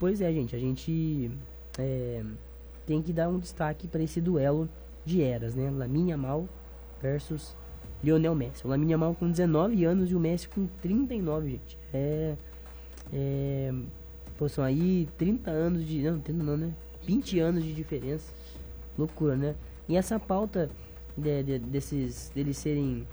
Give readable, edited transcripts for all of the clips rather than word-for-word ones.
Pois é, gente, a gente tem que dar um destaque para esse duelo de eras, né? Lamine Yamal versus Lionel Messi. O Lamine Yamal com 19 anos e o Messi com 39, gente. Pô, são aí 30 anos de... Não, 30 não, né? 20 anos de diferença. Loucura, né? E essa pauta deles serem...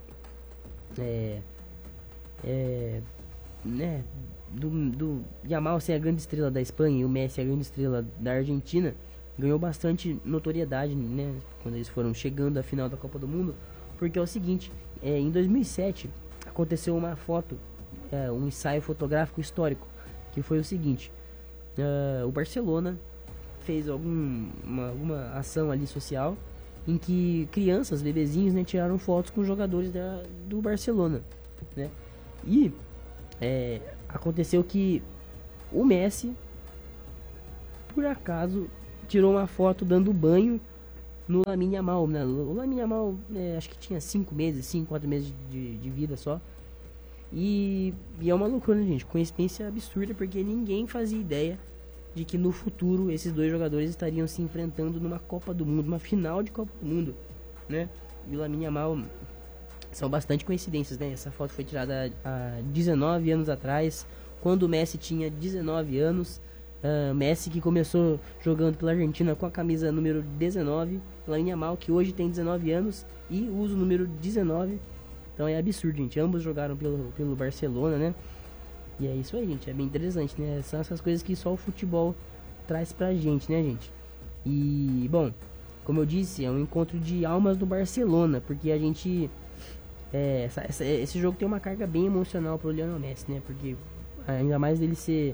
né? Do Yamal ser a grande estrela da Espanha e o Messi a grande estrela da Argentina, ganhou bastante notoriedade, né? Quando eles foram chegando à final da Copa do Mundo. Porque é o seguinte, em 2007 aconteceu uma foto, um ensaio fotográfico histórico, que foi o seguinte: o Barcelona fez alguma ação ali social em que crianças, bebezinhos, né, tiraram fotos com jogadores do Barcelona, né? E aconteceu que o Messi, por acaso, tirou uma foto dando banho no Lamine Yamal, né? O Lamine Yamal, acho que tinha 5 meses, 4 meses de vida só. E é uma loucura, né, gente? Coincidência absurda, porque ninguém fazia ideia de que no futuro esses dois jogadores estariam se enfrentando numa Copa do Mundo, uma final de Copa do Mundo, né? E o Lamine Yamal, são bastante coincidências, né? Essa foto foi tirada há 19 anos atrás, quando o Messi tinha 19 anos. Messi, que começou jogando pela Argentina com a camisa número 19, Lamine Yamal, que hoje tem 19 anos e usa o número 19. Então é absurdo, gente. Ambos jogaram pelo Barcelona, né? E é isso aí, gente. É bem interessante, né? São essas coisas que só o futebol traz pra gente, né, gente? E, bom, como eu disse, é um encontro de almas do Barcelona, porque a gente... esse jogo tem uma carga bem emocional pro Lionel Messi, né? Porque ainda mais dele ser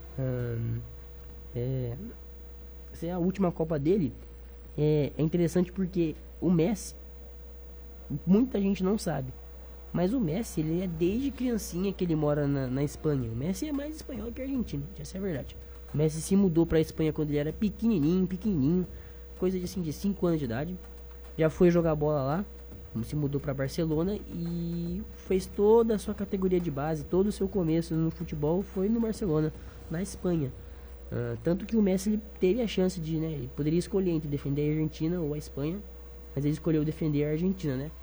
a última Copa dele, é interessante porque o Messi, muita gente não sabe, mas o Messi, ele é desde criancinha que ele mora na Espanha. O Messi é mais espanhol que argentino, essa é a verdade. O Messi se mudou pra Espanha quando ele era pequenininho, coisa de 5 anos de idade. Já foi jogar bola lá, se mudou para Barcelona e fez toda a sua categoria de base, todo o seu começo no futebol foi no Barcelona, na Espanha. Tanto que o Messi, ele teve a chance de, né, ele poderia escolher entre defender a Argentina ou a Espanha, mas ele escolheu defender a Argentina, né?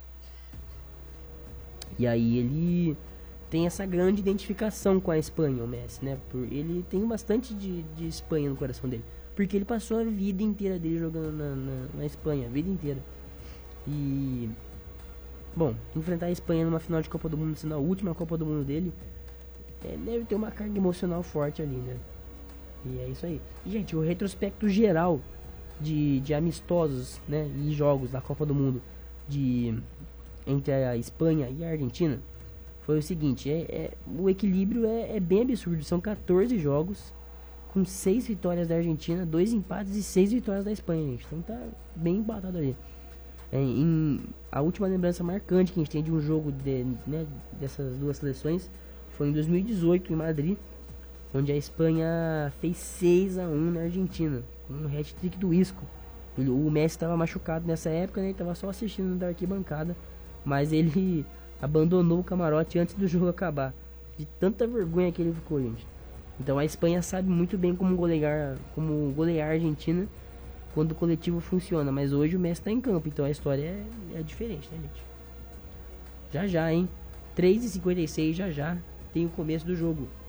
E aí ele tem essa grande identificação com a Espanha, o Messi, né? Ele tem bastante de Espanha no coração dele, porque ele passou a vida inteira dele jogando na Espanha, a vida inteira. E, bom, enfrentar a Espanha numa final de Copa do Mundo, sendo a última Copa do Mundo dele, deve ter uma carga emocional forte ali, né? E é isso aí. E, gente, o retrospecto geral de amistosos, né, e jogos da Copa do Mundo entre a Espanha e a Argentina foi o seguinte: o equilíbrio é bem absurdo. São 14 jogos com 6 vitórias da Argentina, 2 empates e 6 vitórias da Espanha, gente. Então tá bem empatado ali. A última lembrança marcante que a gente tem de um jogo dessas duas seleções foi em 2018 em Madrid, onde a Espanha fez 6-1 na Argentina, com um hat-trick do Isco. O Messi estava machucado nessa época, né? Ele estava só assistindo da arquibancada, mas ele abandonou o camarote antes do jogo acabar, de tanta vergonha que ele ficou, gente. Então a Espanha sabe muito bem como golear a Argentina quando o coletivo funciona, mas hoje o Messi está em campo, então a história é diferente, né, gente? Já, hein? 3h56, já tem o começo do jogo.